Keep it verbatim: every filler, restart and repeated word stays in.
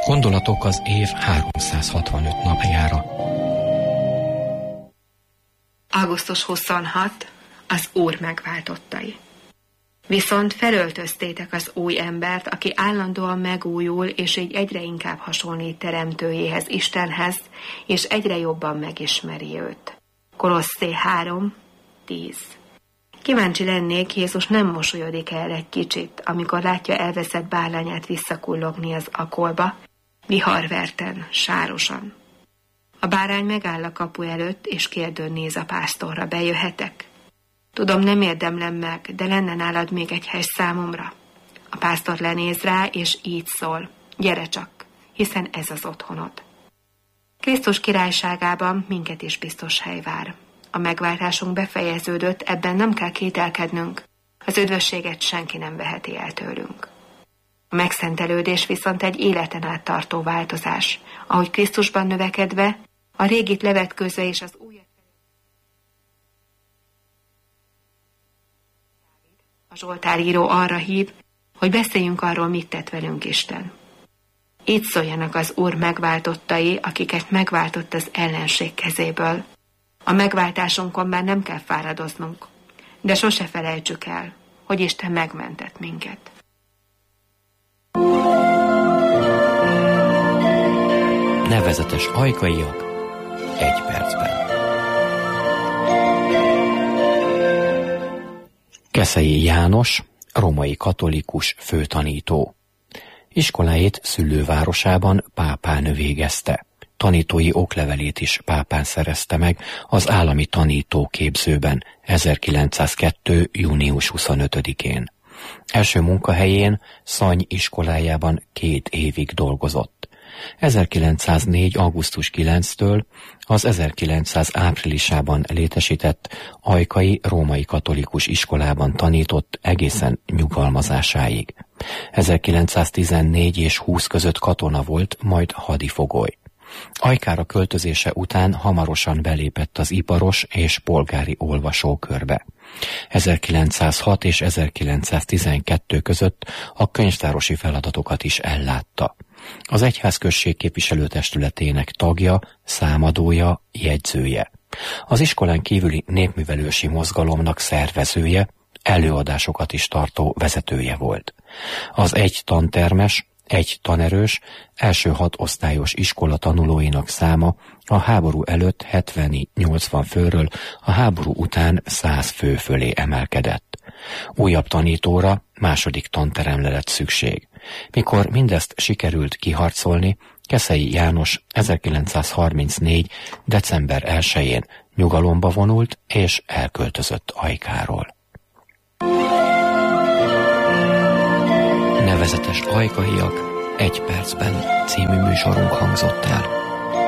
Gondolatok az év háromszázhatvanöt napjára. augusztus huszonhatodika az Úr megváltottai. Viszont felöltöztétek az új embert, aki állandóan megújul, és így egyre inkább hasonlít teremtőjéhez, Istenhez, és egyre jobban megismeri őt. Kolosszé három tíz. Kíváncsi lennék, Jézus nem mosolyodik el egy kicsit, amikor látja elveszett bárlányát visszakullogni az akolba, viharverten, sárosan. A bárány megáll a kapu előtt, és kérdőn néz a pásztorra: bejöhetek? Tudom, nem érdemlem meg, de lenne nálad még egy hely számomra. A pásztor lenéz rá, és így szól: gyere csak, hiszen ez az otthonod. Krisztus királyságában minket is biztos hely vár. A megváltásunk befejeződött, ebben nem kell kételkednünk. Az üdvösséget senki nem veheti el tőlünk. A megszentelődés viszont egy életen át tartó változás, ahogy Krisztusban növekedve, a régit levetkőzve és az újat. A Zsoltáríró arra hív, hogy beszéljünk arról, mit tett velünk Isten. Így szóljanak az Úr megváltottai, akiket megváltott az ellenség kezéből. A megváltásunkon már nem kell fáradoznunk, de sose felejtsük el, hogy Isten megmentett minket. Nevezetes ajkaiak egy percben. Keszei János, római katolikus főtanító. Iskoláit szülővárosában Pápán végezte. Tanítói oklevelét is Pápán szerezte meg az állami tanítóképzőben ezerkilencszázkettő. június huszonötödikén. Első munkahelyén Szany iskolájában két évig dolgozott. ezerkilencszáznégy. augusztus kilencedikétől az ezerkilencszáz. áprilisában létesített ajkai római katolikus iskolában tanított egészen nyugalmazásáig. ezerkilencszáztizennégy és húsz között katona volt, majd hadifogoly. Ajkára költözése után hamarosan belépett az iparos és polgári olvasókörbe. ezerkilencszázhat és ezerkilencszáztizenkettő között a könyvtárosi feladatokat is ellátta. Az egyházközség képviselőtestületének tagja, számadója, jegyzője. Az iskolán kívüli népművelősi mozgalomnak szervezője, előadásokat is tartó vezetője volt. Az egy tantermes, egy tanerős, első hat osztályos iskola tanulóinak száma a háború előtt hetven-nyolcvan főről a háború után száz fő fölé emelkedett. Újabb tanítóra, második tanteremre lett szükség. Mikor mindezt sikerült kiharcolni, Keszei János ezerkilencszázharmincnégy. december elsején nyugalomba vonult és elköltözött Ajkáról. Nevezetes ajkaiak egy percben című műsorunk hangzott el.